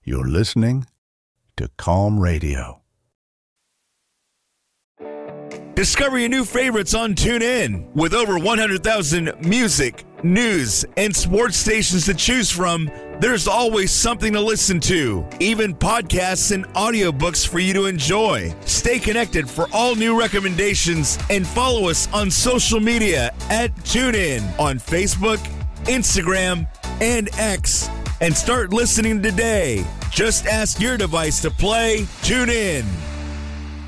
You're listening to Calm Radio. Discover your new favorites on TuneIn. With over 100,000 music, news, and sports stations to choose from, there's always something to listen to. Even podcasts and audiobooks for you to enjoy. Stay connected for all new recommendations and follow us on social media at TuneIn on Facebook, Instagram, and X. And start listening today. Just ask your device to play TuneIn.